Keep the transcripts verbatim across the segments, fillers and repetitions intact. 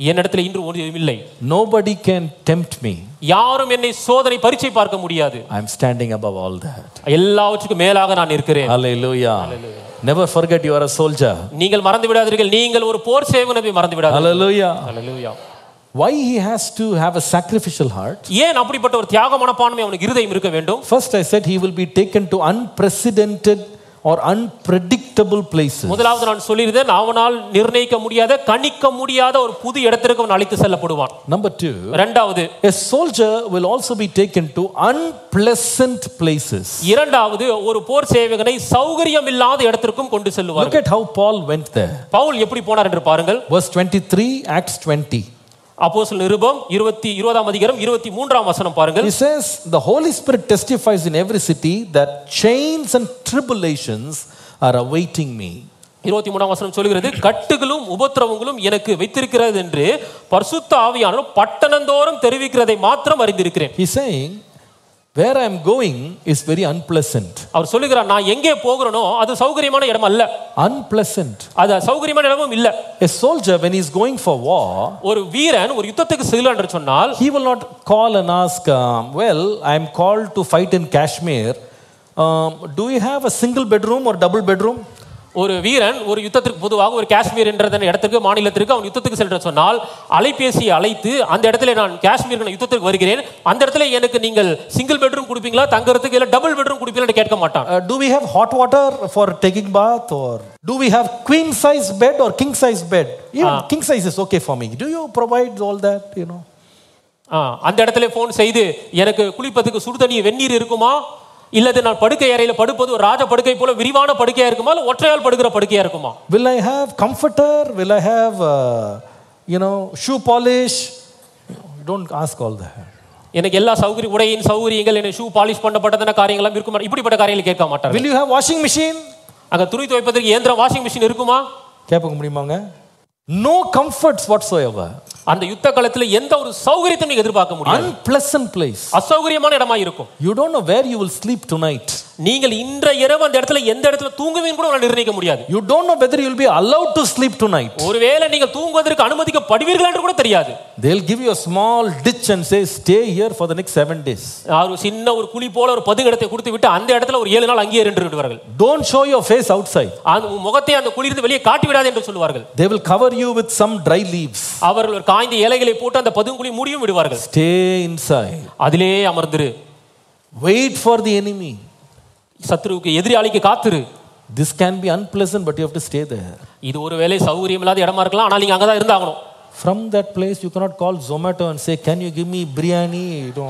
என்னிடத்தில் இன்று ஒன்றும் இல்லை. Nobody can tempt me. யாரும் என்னை சோதனை பரீட்சை பார்க்க முடியாது. I am standing above all that. எல்லாவற்றுக்கும் மேலாக நான் இருக்கிறேன். Hallelujah. Never forget you are a soldier. நீங்கள் மறந்து விடாதீர்கள், நீங்கள் ஒரு போர் சேவகன் என்பதை மறந்து விடாதீர்கள். Hallelujah. Hallelujah. Why he has to have a sacrificial heart? ஏன் அப்படிப்பட்ட ஒரு தியாக மனப்பான்மை அவனுக்கு இருதயம் இருக்க வேண்டும்? First I said he will be taken to unprecedented or unpredictable places. முதலாவது நான் சொல்லியிருந்தேன், அவனால் நிர்ணயிக்க முடியாத கணிக்க முடியாத ஒரு புது இடத்திற்கு அவன் அழைத்து செல்லப்படுவான். Number two, இரண்டாவது, a soldier will also be taken to unpleasant places. இரண்டாவது ஒரு போர் சேவகனை சௌகரியம் இல்லாத இடத்திற்கும் கொண்டு செல்வார். Look at how Paul went there. Pavul எப்படி போனார் என்று பாருங்கள். Verse twenty-three, Acts twenty. அப்போஸ்தலர் நிருபம் இருபது இருபதாம் அதிகாரம் இருபத்தி மூன்றாம் வசனம் பாருங்கள். He says the Holy Spirit testifies in every city that chains and tribulations are awaiting me. இருபத்தி மூன்றாம் வசனம் சொல்கிறது, கட்டுகளும் உபத்திரவங்களும் எனக்கு வைத்திருக்கிறது என்று பரிசுத்த ஆவியானவர் பட்டணந்தோறும் தெரிவிக்கிறதை மாத்திரம் அறிந்திருக்கிறேன். He is saying where I am going is very unpleasant. அவர் சொல்லுகிறார், நான் எங்கே போகிறேனோ அது சௌகரியமான இடம் அல்ல. Unpleasant. அது சௌகரியமான இடமும் இல்ல. A soldier when he is going for war, ஒரு வீரன் ஒரு யுத்தத்துக்கு செல்கிறான் என்று சொன்னால், he will not call and ask, um, well, I am called to fight in Kashmir. Um, do you have a single bedroom or double bedroom? ஒரு வீரன் ஒரு யுத்தத்துக்கு பொதுவாக ஒரு காஷ்மீர் என்ற இடத்துக்கு மாநிலத்திற்கு அவன் யுத்தத்துக்கு செல்ற சொன்னால் அலைபேசியை அழைத்து அந்த இடத்துல நான் காஷ்மீர் யுத்தத்துக்கு வருகிறேன், அந்த இடத்துல எனக்கு நீங்கள் சிங்கிள் பெட்ரூம் கொடுப்பீங்களா தங்கறதுக்கு, இல்ல டபுள் பெட்ரூம் கொடுப்பீங்களான்னு கேட்க மாட்டான். Uh, do we have hot water for taking bath, or do we have queen size bed or king size bed? Even ah. king size is okay for me. Do you provide all that, you know? அந்த இடத்துல phone செய்து எனக்கு குளிப்பதுக்கு சுடு தண்ணி வெந்நீர் இருக்குமா, இல்லது நான் படுக்கை அறையில படுப்பது ஒரு ராஜ படுக்கை போல விரிவான படுக்கையா இருக்குமா, இல்ல ஒற்றையால் படுக்கிற படுக்கையா இருக்குமா? Will I have comforter? Will I have uh, you know shoe polish? You don't ask all that. எனக்கு எல்லா சௌகரிய உடையின் சௌகரியங்கள், என்ன ஷூ பாலிஷ் பண்ணப்பட்டதான காரியங்கள் எல்லாம் இருக்குமா, இப்படிப்பட்ட காரியங்களை கேட்க மாட்டாங்க. Will you have washing machine? அங்க துணி துவைப்பதற்கு இயந்திரம் வாஷிங் மெஷின் இருக்குமா கேட்க முடியுமாங்க? No comforts whatsoever. அந்த யுத்த காலத்துல எந்த ஒரு சௌகரியத்தையும் நீங்க எதிர்பார்க்க முடியாது. Unpleasant place. அசௌகரியமான இடமா இருக்கும். You don't know where you will sleep tonight. நீங்கள் இன்ற இரவு அந்த இடத்துல எந்த இடத்துல தூங்குவீங்க கூட உங்களால நிர்ணயிக்க முடியாது. You don't know whether you will be allowed to sleep tonight. ஒருவேளை நீங்கள் தூங்குவதற்கு அனுமதிக்கப்படுவீர்களா என்று கூட தெரியாது. They'll give you a small ditch and say stay here for the next seven days. ஒரு சின்ன ஒரு குழி போல ஒரு பதுங்கடத்தை கொடுத்து விட்டு அந்த இடத்துல ஒரு ஏழு நாள் அங்கேயே நின்று விடுவார்கள். Don't show your face outside. அந்த முகத்தை அந்த குழியிலிருந்து வெளியே காட்டி விடாதே என்று சொல்வார்கள். They will cover you with some dry leaves. அவர்கள் ஒரு காய்ந்த இலைகளை போட்டு அந்த பதுங்குழி மூடியும் விடுவார்கள். Stay inside. அதிலே அமர்ந்திரு. Wait for the enemy. சத்ருவுக்கு எதிராளிக்கு காத்திரு. This can be unpleasant but you have to stay there. இது ஒருவேளை சௌகரியம் இல்லாத இடமா இருக்கலாம், ஆனால் நீங்க அங்க தான் இருந்தாகணும். From that place you cannot call Zomato and say can you give me biryani? No.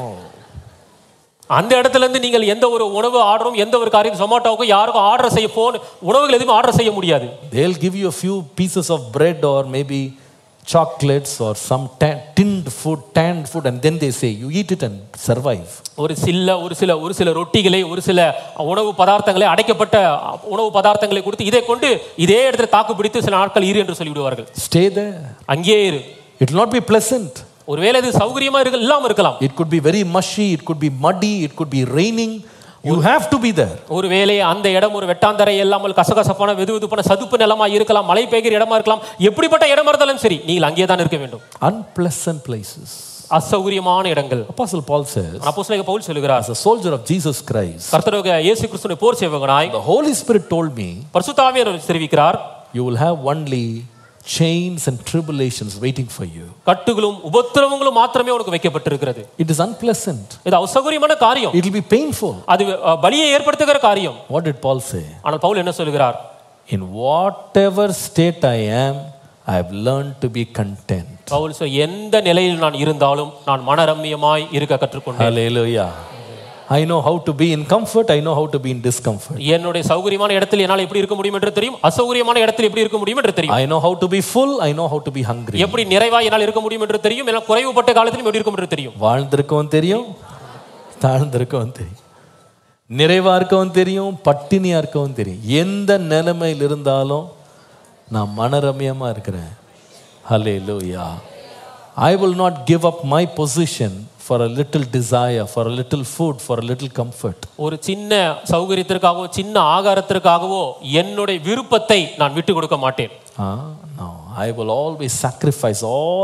அந்த இடத்துல இருந்து நீங்கள் எந்த ஒரு உணவு ஆர்டரும் எந்த ஒரு காரியம் Zomatoக்கு யாருக்கும் ஆர்டர் செய்ய போன் உணவுகள் எதுவும் ஆர்டர் செய்ய முடியாது. They'll give you a few pieces of bread or maybe chocolates or some tinned food, tanned food, and then they say you eat it and survive. ஒரு சில ஒரு சில ஒரு சில ரொட்டிகளை ஒரு சில உணவு பதார்த்தங்களை அடைக்கப்பட்ட உணவு பதார்த்தங்களை கொடுத்து இதை கொண்டு இதே இடத்துல தாக்கு பிடித்து சில நாட்கள் இரு என்று சொல்லிவிடுவார்கள். Stay there. அங்கே இரு. It will not be pleasant. ஒருவேளை இது சௌகரியமா இருக்க இல்லாம இருக்கலாம். It could be very mushy, it could be muddy, it could be raining. You have to be there. ஒருவேளை அந்த இடம் ஒரு வெட்டாந்தரை இல்லாமல் கசகசப்பான வெதுவெதுப்பான சதுப்பு நிலமா இருக்கலாம், மழை பெய்கிற இடமா இருக்கலாம், எப்படிப்பட்ட இடமா இருந்தாலும் சரி நீங்கள் அங்கே தான் இருக்க வேண்டும். Unpleasant places. அசௌகரியமான இடங்கள். Apostle Paul says, அப்போஸ்தலனாகிய பவுல் சொல்கிறார், as a soldier of Jesus Christ, கர்த்தராகிய இயேசு கிறிஸ்துவின் போர் சேவகனாய் the Holy Spirit told me, பரிசுத்த ஆவியானவர் தெரிவிக்கிறார், you will have only chains and tribulations waiting for you. கட்டுகளும் உபத்திரவங்களும் மாத்திரமே உனக்கு வைக்கப்பட்டிருக்கிறது. It is unpleasant. இது அசௌகரியமான காரியம். It will be painful. அது பலியை ஏற்படுத்துகிற காரியம். What did Paul say? ஆனால் பவுல் என்ன சொல்கிறார்? In whatever state I am, I have learned to be content. Pavul சொல்ல எந்த நிலையில் நான் இருந்தாலும் நான் மனரம்மியமாய் இருக்க கற்றுக்கொண்டேன். Hallelujah. I know how to be in comfort, I know how to be in discomfort. என்னுடைய சௌகரியமான இடத்தில் என்னால் எப்படி இருக்க முடியும் என்று தெரியும், அசௌகரியமான இடத்தில் எப்படி இருக்க முடியும் என்று தெரியும். I know how to be full, I know how to be hungry. எப்படி நிறைவாய் என்னால் இருக்க முடியும் என்று தெரியும், என்னால் குறைவுபட்ட காலத்திலும் எப்படி இருக்க முடியும் தெரியும். வாழ்ந்திருக்கவும் தெரியும், தாழ்ந்திருக்கவும் தெரியும், நிறைவா இருக்கவும் தெரியும், பட்டினியா இருக்கவும் தெரியும். எந்த நிலைமையில் இருந்தாலும் நான் மனரம்யமா இருக்கிறேன். Hallelujah. I will not give up my position for a little desire, for a little food, for a little comfort. ஒரு சின்ன சௌகரியத்திற்காகவோ சின்ன ஆகாரத்திற்காகவோ என்னுடைய விருப்பத்தை நான் விட்டு கொடுக்க மாட்டேன். Ah, no, I will always sacrifice all